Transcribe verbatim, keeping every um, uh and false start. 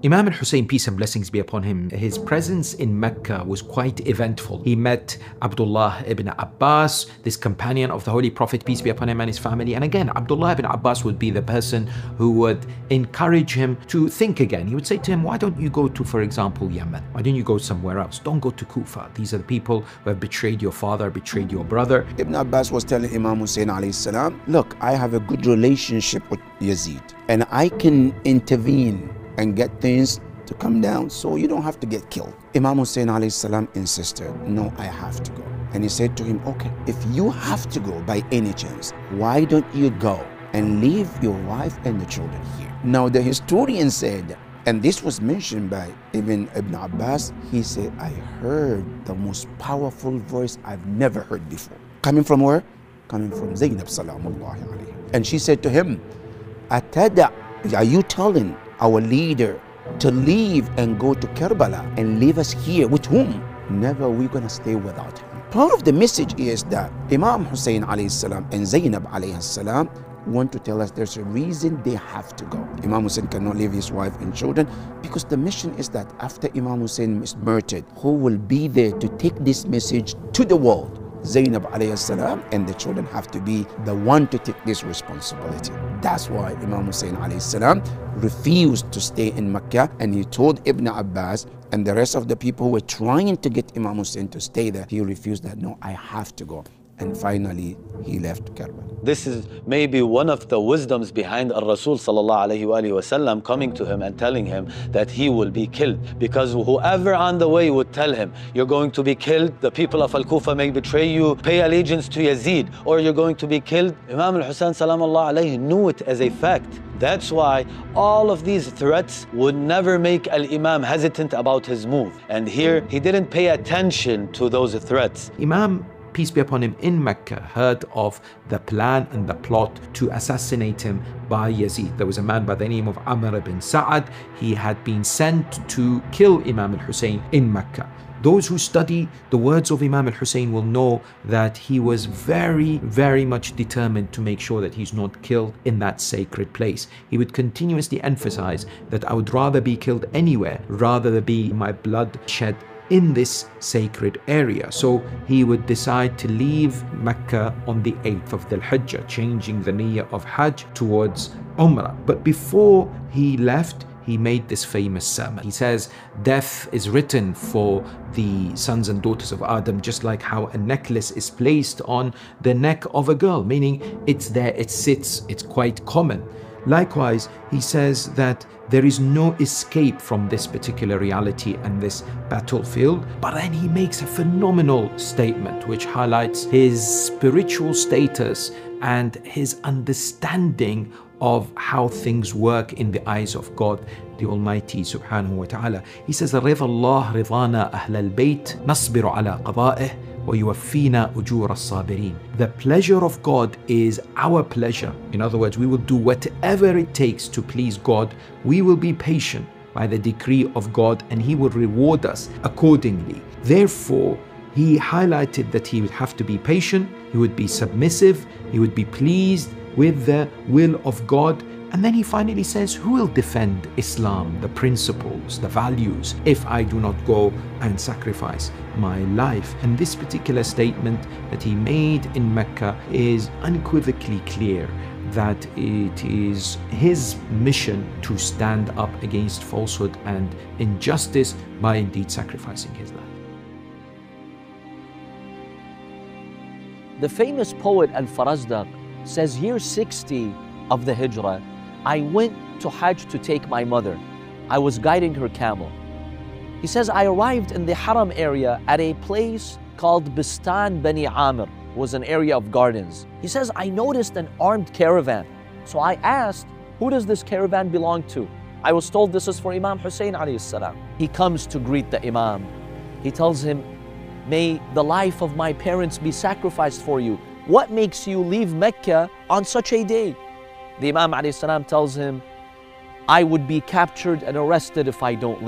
Imam al-Hussein, peace and blessings be upon him, his presence in Mecca was quite eventful. He met Abdullah ibn Abbas, this companion of the Holy Prophet, peace be upon him, and his family. And again, Abdullah ibn Abbas would be the person who would encourage him to think again. He would say to him, why don't you go to, for example, Yemen? Why don't you go somewhere else? Don't go to Kufa. These are the people who have betrayed your father, betrayed your brother. Ibn Abbas was telling Imam Hussein alayhi salam, look, I have a good relationship with Yazid, and I can intervene and get things to come down so you don't have to get killed. Imam Hussein alayhi salam insisted, no, I have to go. And he said to him, okay, if you have to go by any chance, why don't you go and leave your wife and the children here? Now the historian said, and this was mentioned by even Ibn Abbas, he said, I heard the most powerful voice I've never heard before. Coming from where? Coming from Zainab salamullahi alayhi. And she said to him, Atada, are you telling our leader to leave and go to Karbala and leave us here? With whom? Never, we're gonna stay without him. Part of the message is that Imam Hussein alayhi salam and Zainab alayhi salam want to tell us there's a reason they have to go. Imam Hussein cannot leave his wife and children because the mission is that after Imam Hussein is murdered, who will be there to take this message to the world? Zainab alayhi salam and the children have to be the one to take this responsibility. That's why Imam Hussein alayhi salam refused to stay in Mecca, and he told Ibn Abbas and the rest of the people who were trying to get Imam Hussein to stay there, he refused that, no, I have to go. And finally, he left Karbala. This is maybe one of the wisdoms behind Al-Rasul sallallahu alayhi wa alayhi wa sallam coming to him and telling him that he will be killed. Because whoever on the way would tell him, you're going to be killed, the people of Al-Kufa may betray you, pay allegiance to Yazid, or you're going to be killed. Imam al-Hussein salamullah alayhi knew it as a fact. That's why all of these threats would never make Al-Imam hesitant about his move. And here, he didn't pay attention to those threats. Imam, peace be upon him, in Mecca heard of the plan and the plot to assassinate him by Yazid. There was a man by the name of Amr ibn Sa'ad. He had been sent to kill Imam al-Hussein in Mecca. Those who study the words of Imam al-Hussein will know that he was very, very much determined to make sure that he's not killed in that sacred place. He would continuously emphasize that I would rather be killed anywhere rather than be my blood shed in this sacred area. So he would decide to leave Mecca on the eighth of Dhul Hijjah, changing the niyyah of Hajj towards Umrah. But before he left, he made this famous sermon. He says, death is written for the sons and daughters of Adam, just like how a necklace is placed on the neck of a girl, meaning it's there, it sits, it's quite common. Likewise, he says that there is no escape from this particular reality and this battlefield. But then he makes a phenomenal statement which highlights his spiritual status and his understanding of how things work in the eyes of God the Almighty subhanahu wa ta'ala. He says, رِضَى اللَّهِ رِضَانَا أَهْلَ الْبَيْتِ نَصْبِرُ عَلَىٰ قَضَائِهِ وَيُوَفِّينَا أُجُورَ الصَّابِرِينَ. The pleasure of God is our pleasure. In other words, we will do whatever it takes to please God. We will be patient by the decree of God, and He will reward us accordingly. Therefore, he highlighted that he would have to be patient, he would be submissive, he would be pleased with the will of God. And then he finally says, who will defend Islam, the principles, the values, if I do not go and sacrifice my life? And this particular statement that he made in Mecca is unequivocally clear that it is his mission to stand up against falsehood and injustice by indeed sacrificing his life. The famous poet Al-Farazdaq says, year sixty of the Hijrah, I went to Hajj to take my mother. I was guiding her camel. He says, I arrived in the Haram area at a place called Bistan Bani Amir. It was an area of gardens. He says, I noticed an armed caravan. So I asked, who does this caravan belong to? I was told this is for Imam Hussein alayhi salam. He comes to greet the Imam. He tells him, may the life of my parents be sacrificed for you. What makes you leave Mecca on such a day? The Imam alayhi salam tells him, I would be captured and arrested if I don't leave.